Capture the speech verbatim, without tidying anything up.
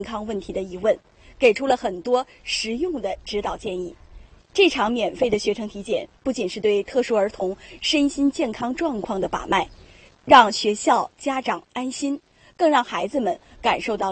康问题的疑问，给出了很多实用的指导建议。这场免费的学程体检不仅是对特殊儿童身心健康状况的把脉，让学校、家长安心，更让孩子们感受到